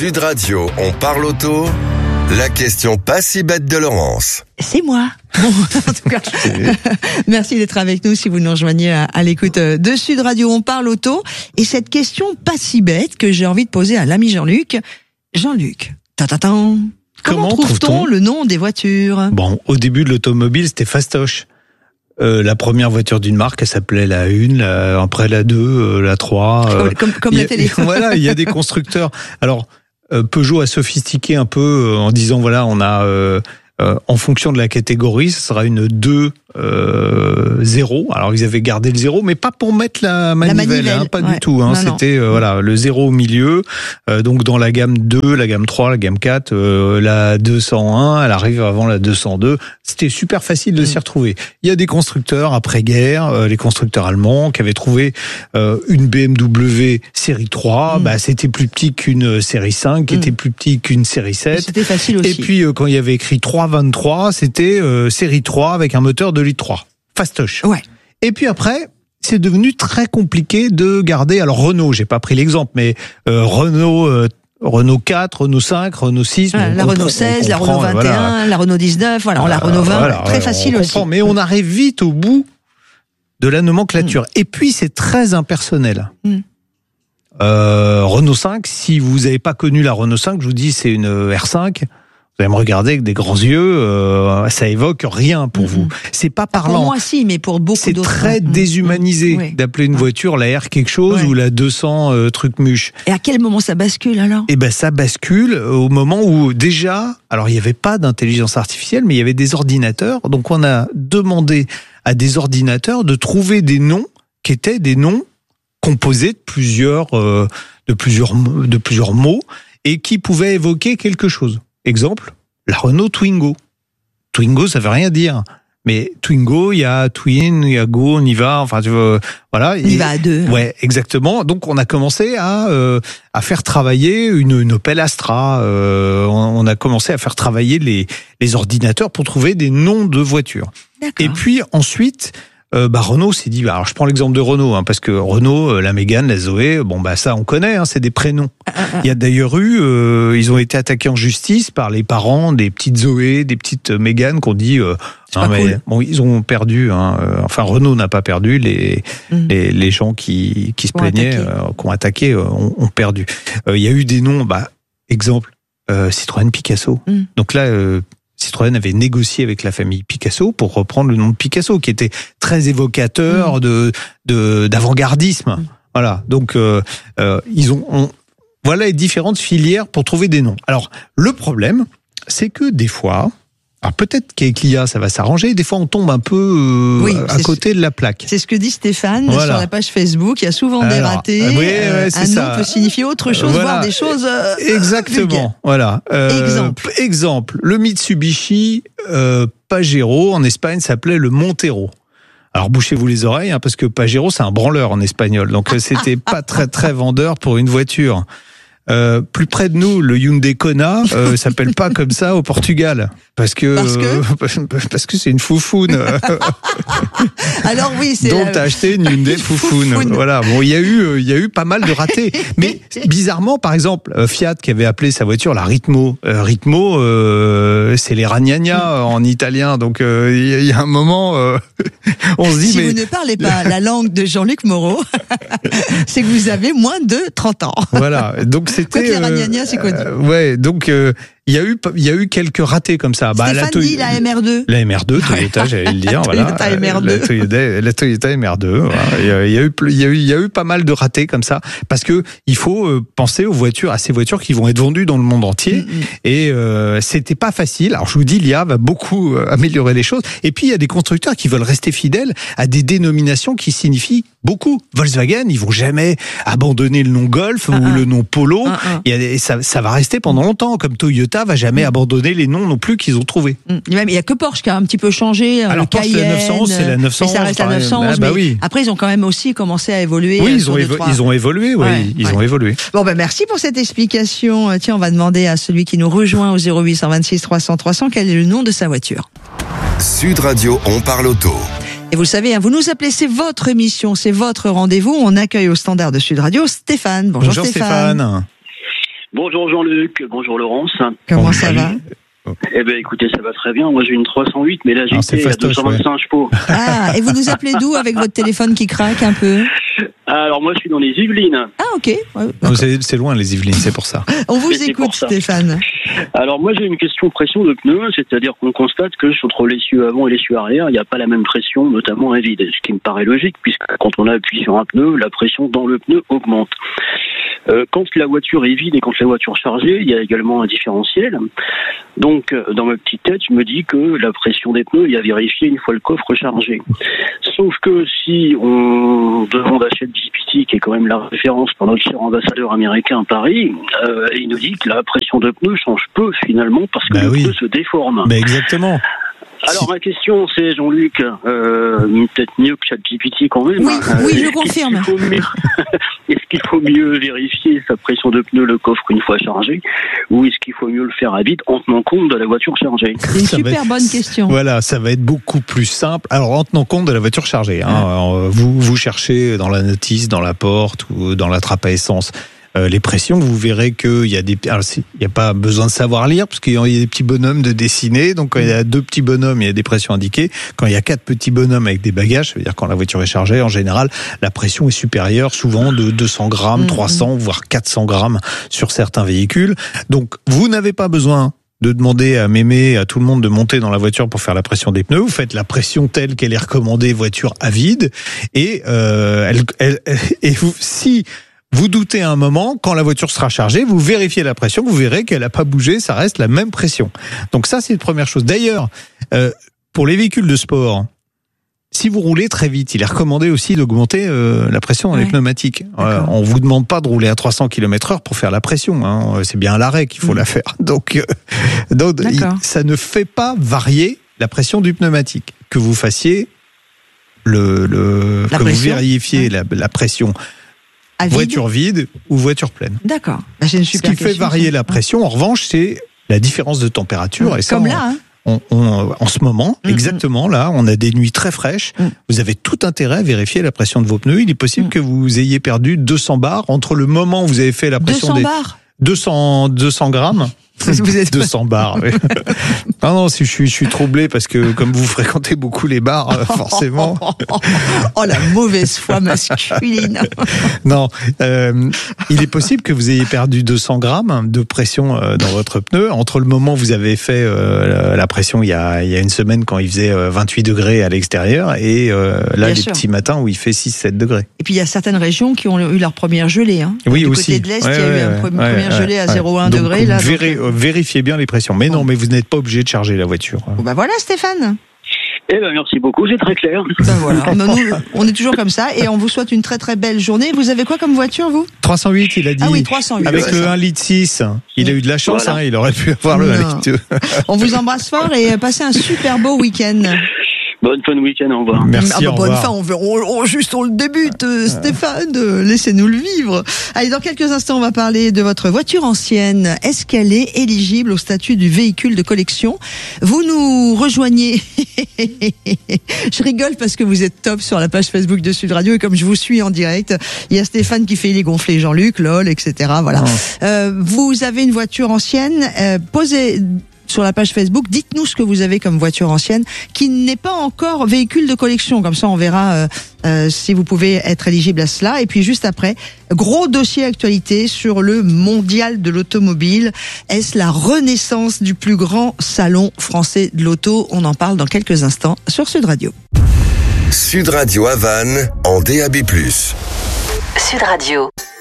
Sud Radio, on parle auto. La question pas si bête de Laurence. C'est moi. Bon, en tout cas, merci d'être avec nous si vous nous rejoignez à l'écoute de Sud Radio, on parle auto. Et cette question pas si bête que j'ai envie de poser à l'ami Jean-Luc. Jean-Luc, comment trouve-t-on le nom des voitures ? Bon, au début de l'automobile, c'était fastoche. La première voiture d'une marque, elle s'appelait la 1, après la 2, la 3. Comme la télé. Voilà, il y a des constructeurs. Alors, Peugeot a sophistiqué un peu en disant, voilà, on a... en fonction de la catégorie, ce sera une 2 0. Alors ils avaient gardé le 0, mais pas pour mettre la manivelle. Hein, pas du tout. Hein, c'était voilà, le 0 au milieu. Donc dans la gamme 2, la gamme 3, la gamme 4, la 201, elle arrive avant la 202. C'était super facile de s'y retrouver. Il y a des constructeurs après-guerre, les constructeurs allemands, qui avaient trouvé une BMW série 3. Bah, c'était plus petit qu'une série 5, qui était plus petit qu'une série 7. C'était facile aussi. Et puis quand il y avait écrit 323, c'était série 3 avec un moteur de litre 3. Fastoche. Ouais. Et puis après, c'est devenu très compliqué de garder. Alors Renault, j'ai pas pris l'exemple, mais Renault 4, Renault 5, Renault 6. La Renault 16, la Renault 21, voilà. La Renault 19, voilà, la Renault 20. Voilà, très facile aussi. Mais on arrive vite au bout de la nomenclature. Et puis c'est très impersonnel. Renault 5, si vous n'avez pas connu la Renault 5, je vous dis c'est une R5. Vous allez me regarder avec des grands yeux, ça évoque rien pour vous. C'est pas parlant. Pour moi, si, mais pour beaucoup d'autres. C'est très déshumanisé d'appeler une voiture la R quelque chose ou la 200 truc muche. Et à quel moment ça bascule alors ? Eh ben, ça bascule au moment où déjà, alors il n'y avait pas d'intelligence artificielle, mais il y avait des ordinateurs. Donc on a demandé à des ordinateurs de trouver des noms qui étaient des noms composés de plusieurs mots et qui pouvaient évoquer quelque chose. Exemple, la Renault Twingo. Twingo, ça veut rien dire. Mais Twingo, il y a Twin, il y a Go, on y va. Enfin, tu vois, voilà. On y va à deux. Ouais, exactement. Donc, on a commencé à faire travailler une Opel Astra. On a commencé à faire travailler les ordinateurs pour trouver des noms de voitures. D'accord. Et puis ensuite, Renault s'est dit, alors je prends l'exemple de Renault, parce que Renault, la Mégane, la Zoé, ça on connaît, c'est des prénoms. Il y a d'ailleurs ils ont été attaqués en justice par les parents des petites Zoé, des petites Mégane qu'on dit, cool. Bon, ils ont perdu. Enfin, Renault n'a pas perdu, les gens qui se plaignaient, qui ont attaqué, ont perdu. Il y a eu des noms, exemple, Citroën Picasso. Donc là. Citroën avait négocié avec la famille Picasso pour reprendre le nom de Picasso, qui était très évocateur d'avant-gardisme. Voilà. Donc, voilà les différentes filières pour trouver des noms. Alors, le problème, c'est que des fois, alors peut-être qu'avec l'IA, ça va s'arranger. Des fois, on tombe un peu à côté de la plaque. C'est ce que dit Stéphane sur la page Facebook. Il y a souvent des ratés. Un nom peut signifier autre chose, voire des choses exactement. Vulgaires. Voilà. Exemple. Le Mitsubishi Pajero en Espagne s'appelait le Montero. Alors bouchez-vous les oreilles, parce que Pajero c'est un branleur en espagnol. Donc c'était pas très très vendeur pour une voiture. Plus près de nous, le Hyundai Kona s'appelle pas comme ça au Portugal parce que c'est une foufoune. Alors oui, c'est donc t'as acheté une Hyundai foufoune. Voilà. Bon, il y a eu pas mal de ratés. Mais bizarrement, par exemple, Fiat qui avait appelé sa voiture la Ritmo. Ritmo, c'est les ragnagna en italien. Donc il y a un moment, on se dit si vous ne parlez pas la langue de Jean-Luc Moreau, c'est que vous avez moins de 30 ans. Voilà. Donc c'était. Les ragnagna, c'est connu. Donc il y a eu quelques ratés comme ça. Stéphane dit la MR2. La MR2, Toyota, j'allais le dire. Toyota MR2. La Toyota MR2. Voilà. Il y a eu pas mal de ratés comme ça, parce que il faut penser à ces voitures qui vont être vendues dans le monde entier. Et c'était pas facile. Alors je vous dis, l'IA va beaucoup améliorer les choses. Et puis il y a des constructeurs qui veulent rester fidèles à des dénominations qui signifient beaucoup. Volkswagen, ils vont jamais abandonner le nom Golf ou le nom Polo. Ça va rester pendant longtemps. Comme Toyota va jamais abandonner les noms non plus qu'ils ont trouvés. Il y a que Porsche qui a un petit peu changé. Alors Porsche, Cayenne, la 911, c'est la 911. Mais ça reste la 911. Après, ils ont quand même aussi commencé à évoluer. Oui, ils ont évolué. Ils ont évolué. Bon, merci pour cette explication. Tiens, on va demander à celui qui nous rejoint au 0826 300 300 quel est le nom de sa voiture. Sud Radio, on parle auto. Et vous le savez, vous nous appelez, c'est votre émission, c'est votre rendez-vous. On accueille au standard de Sud Radio Stéphane. Bonjour Stéphane. Bonjour Jean-Luc, bonjour Laurence. Comment ça va? Eh ben écoutez, ça va très bien. Moi j'ai une 308, mais là j'ai à 225 chevaux. Ah, et vous nous appelez d'où avec votre téléphone qui craque un peu? Alors moi je suis dans les Yvelines. Ah ok. Non, c'est loin les Yvelines, c'est pour ça. On vous écoute Stéphane. Alors moi j'ai une question de pression de pneus, c'est-à-dire qu'on constate que entre l'essieu avant et l'essieu arrière, il n'y a pas la même pression, notamment à vide. Ce qui me paraît logique, puisque quand on appuie sur un pneu, la pression dans le pneu augmente. Quand la voiture est vide et quand la voiture est chargée, il y a également un différentiel. Donc, dans ma petite tête, je me dis que la pression des pneus est à vérifier une fois le coffre chargé. Sauf que si on demande à ChatGPT, qui est quand même la référence pour notre cher ambassadeur américain à Paris, il nous dit que la pression de pneus change peu finalement parce que le pneu se déforme. Exactement. Alors ma question c'est, Jean-Luc, peut-être mieux que ChatGPT quand même. Oui, je confirme. Est-ce qu'il faut mieux vérifier sa pression de pneu, le coffre, une fois chargé, ou est-ce qu'il faut mieux le faire à vide en tenant compte de la voiture chargée? C'est une super bonne question. Voilà, ça va être beaucoup plus simple. Alors en tenant compte de la voiture chargée, vous cherchez dans la notice, dans la porte ou dans la trappe à essence les pressions, vous verrez qu'il y a des... Alors, il n'y a pas besoin de savoir lire, parce qu'il y a des petits bonhommes de dessiner. Donc, quand il y a 2 petits bonhommes, il y a des pressions indiquées. Quand il y a 4 petits bonhommes avec des bagages, ça veut dire quand la voiture est chargée, en général, la pression est supérieure, souvent de 200 grammes, 300, voire 400 grammes sur certains véhicules. Donc, vous n'avez pas besoin de demander à Mémé, à tout le monde de monter dans la voiture pour faire la pression des pneus. Vous faites la pression telle qu'elle est recommandée, voiture à vide. Et, si vous doutez un moment, quand la voiture sera chargée, vous vérifiez la pression, vous verrez qu'elle n'a pas bougé, ça reste la même pression. Donc ça, c'est une première chose. D'ailleurs, pour les véhicules de sport, si vous roulez très vite, il est recommandé aussi d'augmenter la pression dans les pneumatiques. On vous demande pas de rouler à 300 km/h pour faire la pression. Hein. C'est bien à l'arrêt qu'il faut la faire. Donc ça ne fait pas varier la pression du pneumatique. Que vous fassiez vous vérifiez la pression voiture vide ou voiture pleine. D'accord. C'est une super Ce qui fait varier la pression, en revanche, c'est la différence de température. Et ça, comme là, en ce moment, exactement là, on a des nuits très fraîches. Vous avez tout intérêt à vérifier la pression de vos pneus. Il est possible que vous ayez perdu 200 bars entre le moment où vous avez fait la pression 200 grammes. Vous êtes 200 bars. Oui. Non, je suis troublé parce que comme vous fréquentez beaucoup les bars, forcément. Oh, la mauvaise foi masculine. Non, il est possible que vous ayez perdu 200 grammes de pression dans votre pneu entre le moment où vous avez fait la pression il y a une semaine quand il faisait 28 degrés à l'extérieur et là les petits matins où il fait 6-7 degrés. Et puis il y a certaines régions qui ont eu leur première gelée. Hein. Oui, du aussi. côté de l'Est, il y a eu une première gelée à 0,1 degré. Là, vérifiez bien les pressions. Mais non, mais vous n'êtes pas obligé de charger la voiture. Bon, voilà Stéphane. Eh ben merci beaucoup, c'est très clair. Voilà. Nous, on est toujours comme ça et on vous souhaite une très très belle journée. Vous avez quoi comme voiture, vous? 308, il a dit. Ah oui, 308. Avec le 1,6 litre. Il a eu de la chance, voilà. Il aurait pu avoir le 1,2 litre. On vous embrasse fort et passez un super beau week-end. Bonne fin de week-end, au revoir. Merci, au revoir. Bonne fin, on le débute, Stéphane, laissez-nous le vivre. Allez, dans quelques instants, on va parler de votre voiture ancienne. Est-ce qu'elle est éligible au statut du véhicule de collection? Vous nous rejoignez. Je rigole parce que vous êtes top sur la page Facebook de Sud Radio et comme je vous suis en direct, il y a Stéphane qui fait les gonfler Jean-Luc, lol, etc. Voilà. Vous avez une voiture ancienne, posez sur la page Facebook, dites-nous ce que vous avez comme voiture ancienne qui n'est pas encore véhicule de collection. Comme ça, on verra si vous pouvez être éligible à cela. Et puis juste après, gros dossier actualité sur le mondial de l'automobile. Est-ce la renaissance du plus grand salon français de l'auto? On en parle dans quelques instants sur Sud Radio. Sud Radio Havane en DAB+. Sud Radio.